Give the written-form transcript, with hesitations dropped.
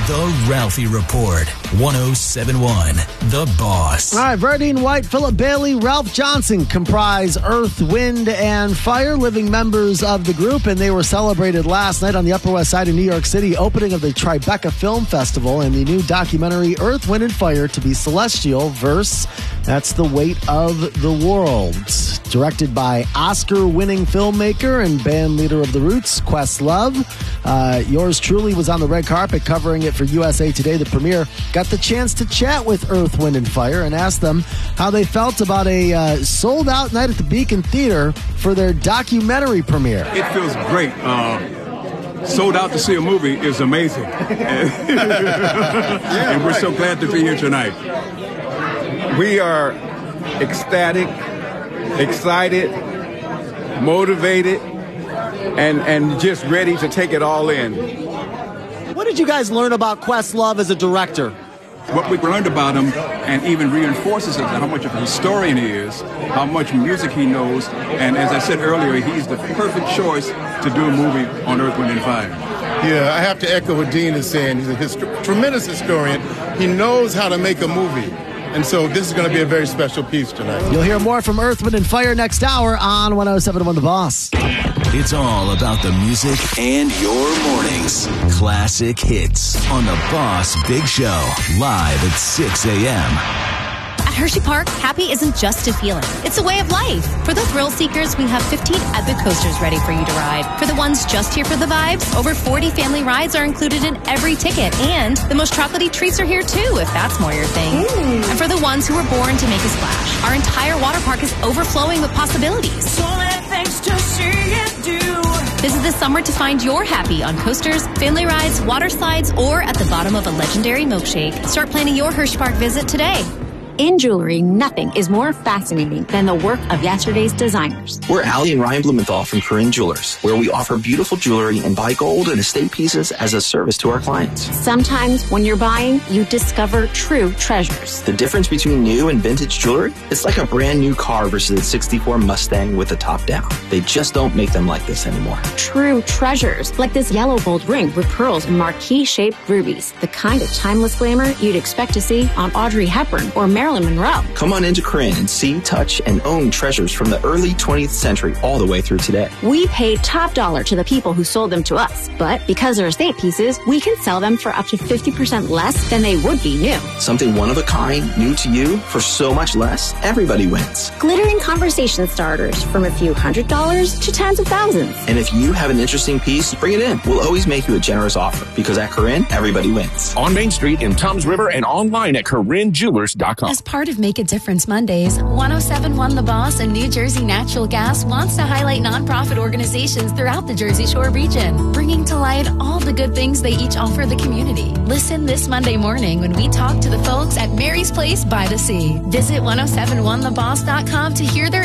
The Ralphie Report, 107.1 The Boss. All right, Verdine White, Philip Bailey, Ralph Johnson comprise Earth, Wind, and Fire, living members of the group, and they were celebrated last night on the Upper West Side of New York City, opening of the Tribeca Film Festival and the new documentary Earth, Wind, and Fire to be Celestial verse. That's the weight of the world. Directed by Oscar-winning filmmaker and band leader of The Roots, Questlove. Yours truly was on the red carpet covering it for USA Today, the premiere. Got the chance to chat with Earth, Wind, and Fire and asked them how they felt about a sold-out night at the Beacon Theater for their documentary premiere. It feels great. Sold out to see a movie is amazing. And we're so glad to be here tonight. We are ecstatic, excited, motivated, and just ready to take it all in. What did you guys learn about Questlove as a director? What we learned about him, and even reinforces it, how much of a historian he is, how much music he knows, and as I said earlier, he's the perfect choice to do a movie on Earth, Wind, and Fire. Yeah, I have to echo what Dean is saying. He's a tremendous historian. He knows how to make a movie. And so this is going to be a very special piece tonight. You'll hear more from Earth, Wind, and Fire next hour on 107.1 The Boss. It's all about the music and your mornings. Classic hits on The Boss Big Show, live at 6 a.m. At Hershey Park, happy isn't just a feeling. It's a way of life. For the thrill seekers, we have 15 epic coasters ready for you to ride. For the ones just here for the vibes, over 40 family rides are included in every ticket. And the most chocolatey treats are here too, if that's more your thing. And for the ones who were born to make a splash, our entire water park is overflowing with possibilities. So many things to see and do. This is the summer to find your happy on coasters, family rides, water slides, or at the bottom of a legendary milkshake. Start planning your Hershey Park visit today. In jewelry, nothing is more fascinating than the work of yesterday's designers. We're Allie and Ryan Blumenthal from Corinne Jewelers, where we offer beautiful jewelry and buy gold and estate pieces as a service to our clients. Sometimes when you're buying, you discover true treasures. The difference between new and vintage jewelry, it's like a brand new car versus a 64 Mustang with the top down. They just don't make them like this anymore. True treasures, like this yellow gold ring with pearls and marquise-shaped rubies. The kind of timeless glamour you'd expect to see on Audrey Hepburn or Marilyn Monroe. Come on into Corinne and see, touch, and own treasures from the early 20th century all the way through today. We paid top dollar to the people who sold them to us, but because they're estate pieces, we can sell them for up to 50% less than they would be new. Something one of a kind, new to you, for so much less, everybody wins. Glittering conversation starters from a few $100s to tens of thousands. And if you have an interesting piece, bring it in. We'll always make you a generous offer, because at Corinne, everybody wins. On Main Street in Toms River and online at CorinneJewelers.com. As part of Make a Difference Mondays, 107.1 The Boss and New Jersey Natural Gas wants to highlight nonprofit organizations throughout the Jersey Shore region, bringing to light all the good things they each offer the community. Listen this Monday morning when we talk to the folks at Mary's Place by the Sea. Visit 1071theboss.com to hear their